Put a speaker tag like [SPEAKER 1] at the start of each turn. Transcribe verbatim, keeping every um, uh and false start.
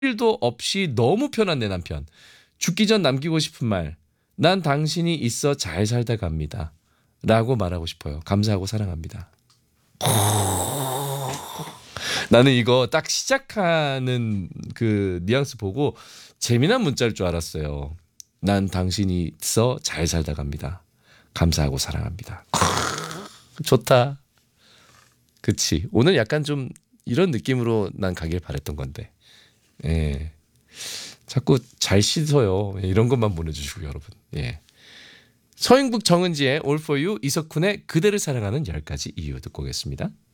[SPEAKER 1] 일도 없이 너무 편한 내 남편. 죽기 전 남기고 싶은 말. 난 당신이 있어 잘 살다 갑니다. 라고 말하고 싶어요. 감사하고 사랑합니다. 나는 이거 딱 시작하는 그 뉘앙스 보고 재미난 문자일 줄 알았어요. 난 당신이 있어 잘 살다 갑니다. 감사하고 사랑합니다. 좋다. 그치. 오늘 약간 좀 이런 느낌으로 난 가길 바랬던 건데. 예. 자꾸 잘 씻어요. 이런 것만 보내주시고 여러분. 예. 서인국 정은지의 All For You, 이석훈의 그대를 사랑하는 열 가지 이유 듣고 오겠습니다.